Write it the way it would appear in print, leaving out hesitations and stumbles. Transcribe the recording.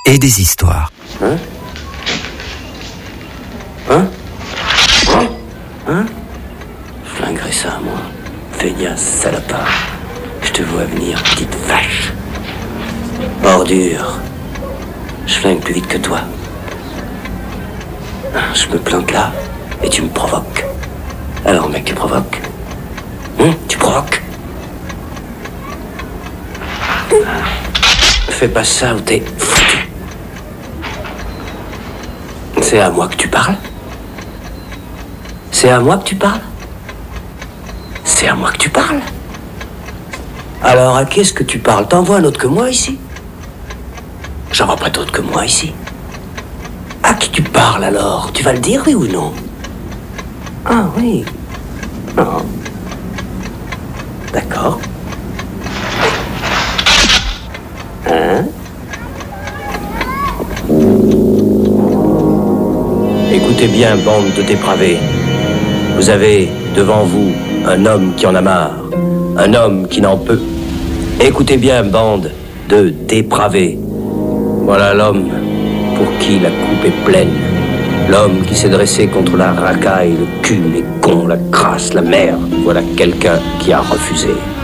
et des histoires. Hein? Je flinguerai ça, moi. Feignasse, salopard. Je te vois venir, petite vache. Ordure. Je flingue plus vite que toi. Je me plante là, et tu me provoques. Alors, mec, tu provoques. Tu provoques. Fais pas ça ou t'es foutu. C'est à moi que tu parles? C'est à moi que tu parles? C'est à moi que tu parles? Alors, à qui est-ce que tu parles? T'en vois un autre que moi ici? J'en vois pas d'autre que moi ici. À qui tu parles alors? Tu vas le dire, oui ou non? Ah oui. Non. D'accord. Hein? Écoutez bien, bande de dépravés. Vous avez devant vous un homme qui en a marre, un homme qui n'en peut. Écoutez bien, bande de dépravés. Voilà l'homme pour qui la coupe est pleine. L'homme qui s'est dressé contre la racaille, le cul, les cons, la crasse, la merde. Voilà quelqu'un qui a refusé.